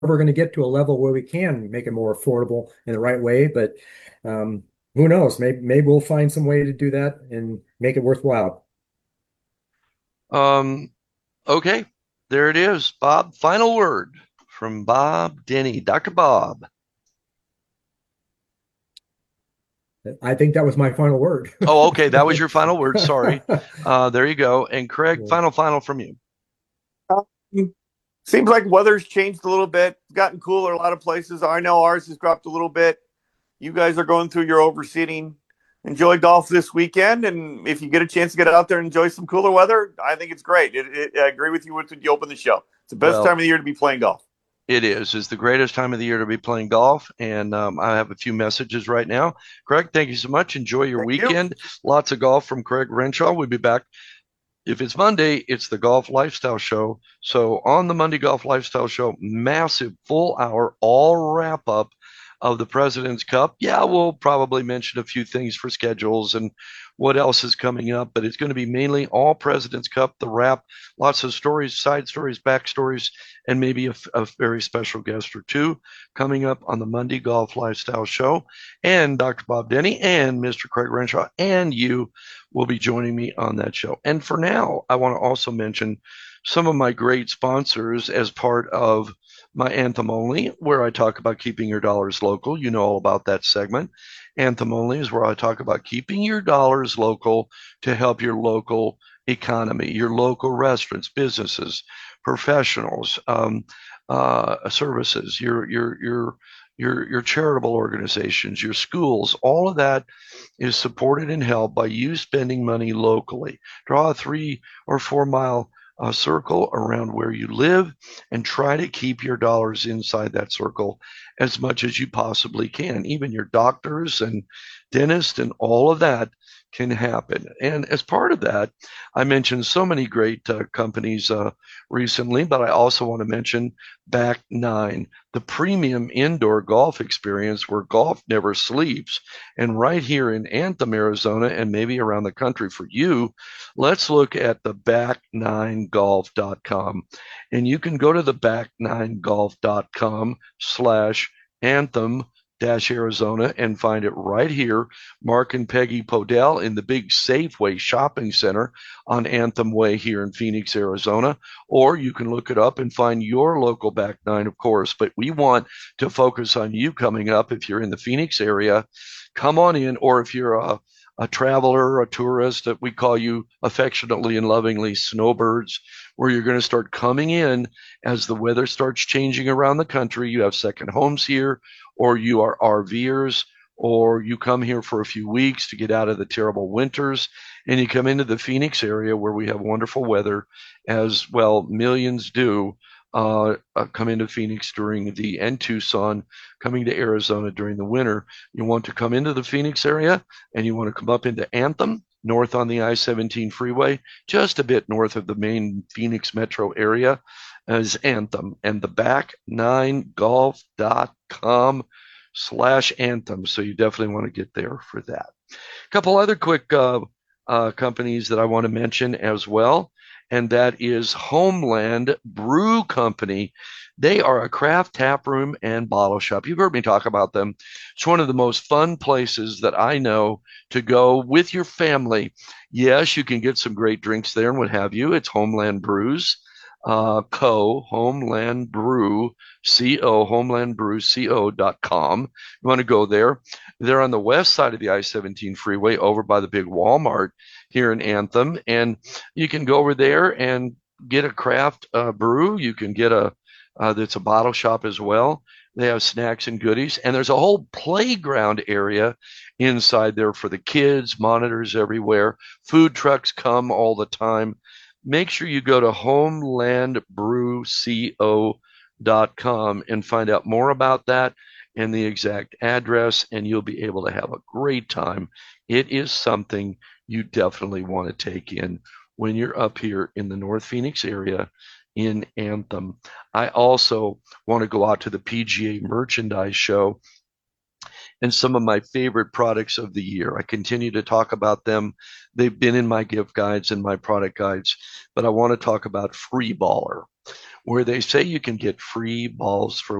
we're going to get to a level where we can make it more affordable in the right way. But um, who knows? Maybe we'll find some way to do that and make it worthwhile. Um, okay, there it is, Bob. Final word from Bob Denny, Dr. Bob. I think that was my final word. Oh, okay, that was your final word. Sorry. There you go. And Craig, final from you. Seems like weather's changed a little bit. It's gotten cooler a lot of places. I know ours has dropped a little bit. You guys are going through your overseeding. Enjoy golf this weekend, and if you get a chance to get out there and enjoy some cooler weather, I think it's great. I agree with you when you open the show. It's the best time Well, of the year to be playing golf. it is. It's the greatest time of the year to be playing golf. And I have a few messages right now. Craig, thank you so much. Enjoy your Thank you. weekend. Lots of golf from Craig Renshaw. We'll be back. If it's Monday, it's the Golf Lifestyle Show. So on the Monday Golf Lifestyle Show, massive full hour, all wrap up of the President's Cup. Yeah, we'll probably mention a few things for schedules and what else is coming up, but it's going to be mainly all President's Cup, the wrap, lots of stories, side stories, back stories, and maybe a very special guest or two coming up on the Monday Golf Lifestyle Show. And Dr. Bob Denny and Mr. Craig Renshaw and you will be joining me on that show. And for now, I want to also mention some of my great sponsors as part of my Anthem Only, where I talk about keeping your dollars local. You know all about that segment. Anthem Only is where I talk about keeping your dollars local to help your local economy, your local restaurants, businesses, professionals, services, your charitable organizations, your schools. All of that is supported and helped by you spending money locally. Draw a 3 or 4 mile circle around where you live and try to keep your dollars inside that circle as much as you possibly can. Even your doctors and dentists and all of that can happen. And as part of that, I mentioned so many great companies recently, but I also want to mention Back Nine, the premium indoor golf experience where golf never sleeps. And right here in Anthem, Arizona, and maybe around the country for you, let's look at the back9golf.com. And you can go to the back9golf.com/anthem Arizona and find it right here. Mark and Peggy Podell in the big Safeway shopping center on Anthem Way here in Phoenix, Arizona. Or you can look it up and find your local Back Nine, of course. But we want to focus on you coming up. If you're in the Phoenix area, come on in. Or if you're a traveler, a tourist, that we call you affectionately and lovingly snowbirds, where you're going to start coming in as the weather starts changing around the country. You have second homes here, or you are RVers, or you come here for a few weeks to get out of the terrible winters, and you come into the Phoenix area where we have wonderful weather, as well millions do. Come into Phoenix during the and Tucson, coming to Arizona during the winter. You want to come into the Phoenix area and you want to come up into Anthem, north on the I-17 freeway, just a bit north of the main Phoenix metro area, as Anthem, and the back9golf.com/anthem. So you definitely want to get there for that. A couple other quick companies that I want to mention as well, and that is Homeland Brew Company. They are a craft tap room and bottle shop. You've heard me talk about them. It's one of the most fun places that I know to go with your family. Yes, you can get some great drinks there and what have you. It's Homeland Brews. Homeland Brew, homelandbrewco.com. You want to go there. They're on the west side of the I-17 freeway over by the big Walmart here in Anthem. And you can go over there and get a craft brew. You can get that's a bottle shop as well. They have snacks and goodies. And there's a whole playground area inside there for the kids, monitors everywhere. Food trucks come all the time. Make sure you go to homelandbrewco.com and find out more about that and the exact address, and you'll be able to have a great time. It is something you definitely want to take in when you're up here in the North Phoenix area in Anthem. I also want to go out to the PGA Merchandise Show and some of my favorite products of the year. I continue to talk about them. They've been in my gift guides and my product guides, but I want to talk about Free Baller. where they say you can get free balls for